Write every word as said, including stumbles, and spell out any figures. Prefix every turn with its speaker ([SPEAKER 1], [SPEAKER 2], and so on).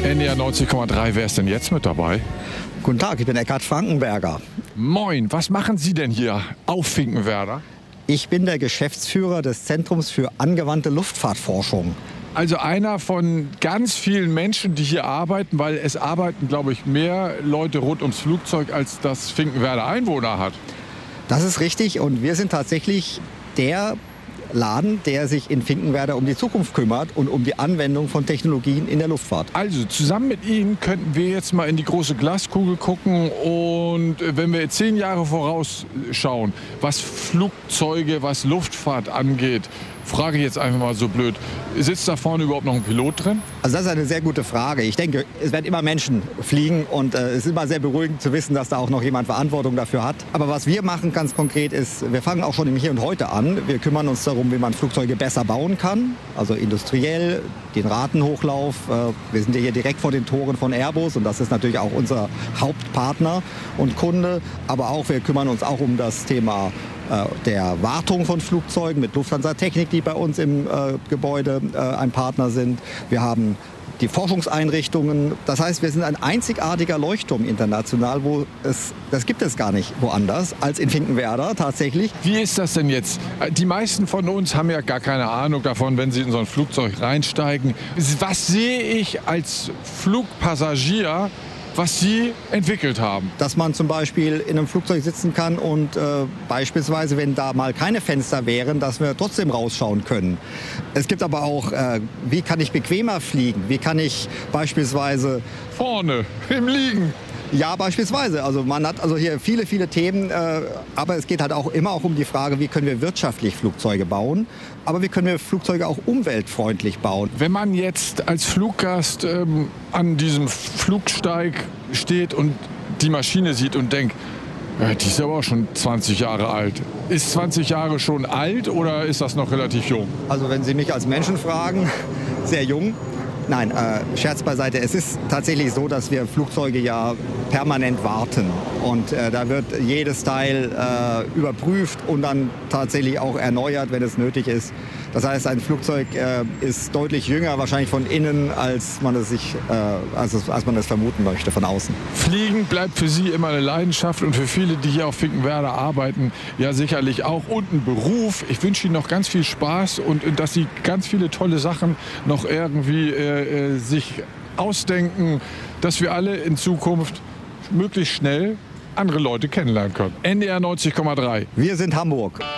[SPEAKER 1] N D R neunzig Komma drei, wer ist denn jetzt mit dabei?
[SPEAKER 2] Guten Tag, ich bin Eckhard Frankenberger.
[SPEAKER 1] Moin, was machen Sie denn hier auf Finkenwerder?
[SPEAKER 2] Ich bin der Geschäftsführer des Zentrums für angewandte Luftfahrtforschung.
[SPEAKER 1] Also einer von ganz vielen Menschen, die hier arbeiten, weil es arbeiten, glaube ich, mehr Leute rund ums Flugzeug, als das Finkenwerder Einwohner hat.
[SPEAKER 2] Das ist richtig und wir sind tatsächlich der Laden, der sich in Finkenwerder um die Zukunft kümmert und um die Anwendung von Technologien in der Luftfahrt.
[SPEAKER 1] Also zusammen mit Ihnen könnten wir jetzt mal in die große Glaskugel gucken und wenn wir zehn Jahre vorausschauen, was Flugzeuge, was Luftfahrt angeht, frage ich jetzt einfach mal so blöd, sitzt da vorne überhaupt noch ein Pilot drin?
[SPEAKER 2] Also das ist eine sehr gute Frage. Ich denke, es werden immer Menschen fliegen und äh, es ist immer sehr beruhigend zu wissen, dass da auch noch jemand Verantwortung dafür hat. Aber was wir machen ganz konkret ist, wir fangen auch schon im Hier und Heute an. Wir kümmern uns darum, wie man Flugzeuge besser bauen kann, also industriell, den Ratenhochlauf. Äh, wir sind ja hier direkt vor den Toren von Airbus und das ist natürlich auch unser Hauptpartner und Kunde. Aber auch wir kümmern uns auch um das Thema der Wartung von Flugzeugen mit Lufthansa Technik, die bei uns im äh, Gebäude äh, ein Partner sind. Wir haben die Forschungseinrichtungen. Das heißt, wir sind ein einzigartiger Leuchtturm international, wo es, das gibt es gar nicht woanders als in Finkenwerder tatsächlich.
[SPEAKER 1] Wie ist das denn jetzt? Die meisten von uns haben ja gar keine Ahnung davon, wenn sie in so ein Flugzeug reinsteigen. Was sehe ich als Flugpassagier, was Sie entwickelt haben?
[SPEAKER 2] Dass man zum Beispiel in einem Flugzeug sitzen kann und äh, beispielsweise, wenn da mal keine Fenster wären, dass wir trotzdem rausschauen können. Es gibt aber auch, äh, wie kann ich bequemer fliegen? Wie kann ich beispielsweise...
[SPEAKER 1] Vorne, im Liegen.
[SPEAKER 2] Ja, beispielsweise. Also man hat also hier viele, viele Themen, äh, aber es geht halt auch immer auch um die Frage, wie können wir wirtschaftlich Flugzeuge bauen, aber wie können wir Flugzeuge auch umweltfreundlich bauen.
[SPEAKER 1] Wenn man jetzt als Fluggast ähm, an diesem Flugsteig steht und die Maschine sieht und denkt, ja, die ist aber auch schon zwanzig Jahre alt. Ist zwanzig Jahre schon alt oder ist das noch relativ jung?
[SPEAKER 2] Also wenn Sie mich als Menschen fragen, sehr jung. Nein, äh, Scherz beiseite. Es ist tatsächlich so, dass wir Flugzeuge ja permanent warten. Und äh, da wird jedes Teil äh, überprüft und dann tatsächlich auch erneuert, wenn es nötig ist. Das heißt, ein Flugzeug äh, ist deutlich jünger wahrscheinlich von innen, als man es sich, äh, als, es, als man es vermuten möchte von außen.
[SPEAKER 1] Fliegen bleibt für Sie immer eine Leidenschaft und für viele, die hier auf Finkenwerder arbeiten, ja sicherlich auch und ein Beruf. Ich wünsche Ihnen noch ganz viel Spaß und, und dass Sie ganz viele tolle Sachen noch irgendwie äh, äh, sich ausdenken, dass wir alle in Zukunft möglichst schnell andere Leute kennenlernen können. N D R neunzig Komma drei.
[SPEAKER 2] Wir sind Hamburg.